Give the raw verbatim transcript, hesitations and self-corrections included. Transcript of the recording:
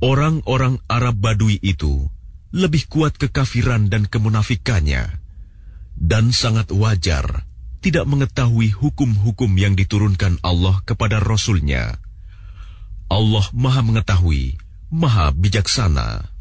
Orang-orang Arab Badui itu lebih kuat kekafiran dan kemunafikannya, dan sangat wajar tidak mengetahui hukum-hukum yang diturunkan Allah kepada Rasul-Nya. Allah Maha Mengetahui, Maha Bijaksana.